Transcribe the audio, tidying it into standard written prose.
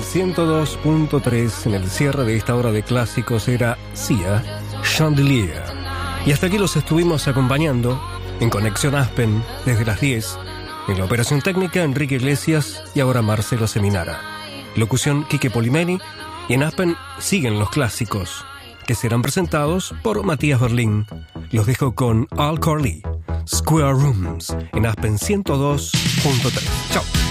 102.3 en el cierre de esta hora de clásicos era Sia, Chandelier. Y hasta aquí los estuvimos acompañando en Conexión Aspen desde las 10. En la operación técnica, Enrique Iglesias y ahora Marcelo Seminara. Locución, Quique Polimeni. Y en Aspen siguen los clásicos, que serán presentados por Matías Berlín. Los dejo con Al Corley, Square Rooms, en Aspen 102.3. Chao.